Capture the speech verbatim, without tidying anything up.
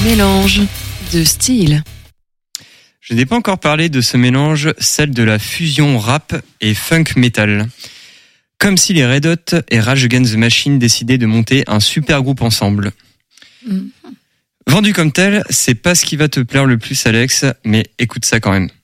Mélange de styles. Je n'ai pas encore parlé de ce mélange, celle de la fusion rap et funk metal. Comme si les Red Hot et Rage Against the Machine décidaient de monter un super groupe ensemble. Mm. Vendu comme tel, c'est pas ce qui va te plaire le plus, Alex, mais écoute ça quand même.